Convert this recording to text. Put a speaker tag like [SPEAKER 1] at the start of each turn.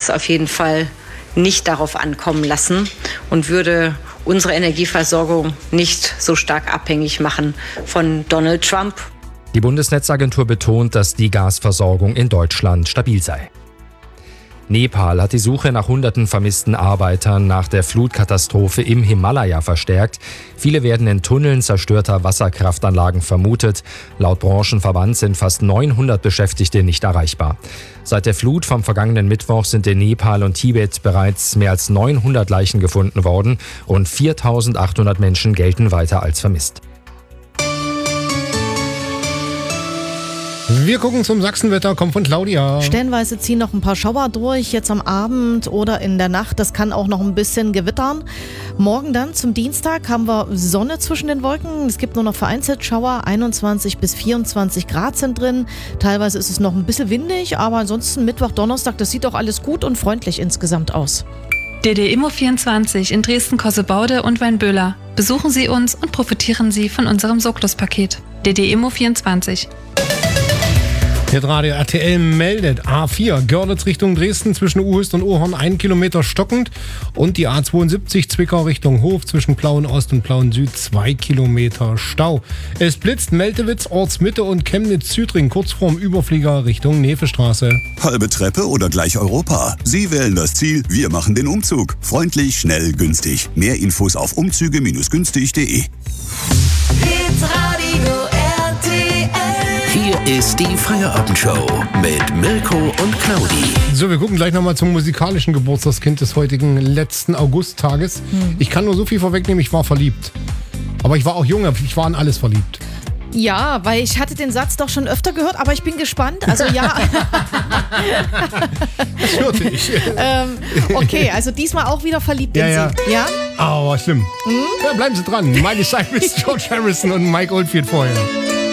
[SPEAKER 1] es auf jeden Fall nicht darauf ankommen lassen und würde unsere Energieversorgung nicht so stark abhängig machen von Donald Trump.
[SPEAKER 2] Die Bundesnetzagentur betont, dass die Gasversorgung in Deutschland stabil sei. Nepal hat die Suche nach hunderten vermissten Arbeitern nach der Flutkatastrophe im Himalaya verstärkt. Viele werden in Tunneln zerstörter Wasserkraftanlagen vermutet. Laut Branchenverband sind fast 900 Beschäftigte nicht erreichbar. Seit der Flut vom vergangenen Mittwoch sind in Nepal und Tibet bereits mehr als 900 Leichen gefunden worden. Rund 4.800 Menschen gelten weiter als vermisst.
[SPEAKER 3] Wir gucken zum Sachsenwetter, kommt von Claudia.
[SPEAKER 4] Stellenweise ziehen noch ein paar Schauer durch, jetzt am Abend oder in der Nacht. Das kann auch noch ein bisschen gewittern. Morgen dann zum Dienstag haben wir Sonne zwischen den Wolken. Es gibt nur noch vereinzelt Schauer, 21 bis 24 Grad sind drin. Teilweise ist es noch ein bisschen windig, aber ansonsten Mittwoch, Donnerstag, das sieht auch alles gut und freundlich insgesamt aus.
[SPEAKER 5] DD Immo24 in Dresden-Kossebaude und Weinböhler. Besuchen Sie uns und profitieren Sie von unserem Soglos-Paket. DD Immo24.
[SPEAKER 3] Jetzt Radio RTL meldet A4 Görlitz Richtung Dresden zwischen Uhöst und Ohorn 1 Kilometer stockend und die A72 Zwickau Richtung Hof zwischen Plauen Ost und Plauen Süd 2 Kilometer Stau. Es blitzt Meltewitz, Ortsmitte und Chemnitz-Südring kurz vorm Überflieger Richtung Nevestraße.
[SPEAKER 6] Halbe Treppe oder gleich Europa? Sie wählen das Ziel, wir machen den Umzug. Freundlich, schnell, günstig. Mehr Infos auf umzüge-günstig.de.
[SPEAKER 7] Hier ist die Feierabendshow mit Mirko und Claudi.
[SPEAKER 3] So, wir gucken gleich nochmal zum musikalischen Geburtstagskind des heutigen letzten Augusttages. Ich kann nur so viel vorwegnehmen, ich war verliebt. Aber ich war auch jung, ich war in alles verliebt.
[SPEAKER 4] Ja, weil ich hatte den Satz doch schon öfter gehört, aber ich bin gespannt. Also ja.
[SPEAKER 3] Das hörte ich.
[SPEAKER 4] Okay, also diesmal auch wieder verliebt in
[SPEAKER 3] Ja.
[SPEAKER 4] Sie. Ja?
[SPEAKER 3] Aber schlimm. Ja, bleiben Sie dran. Miley Cyrus, George Harrison und Mike Oldfield vorher.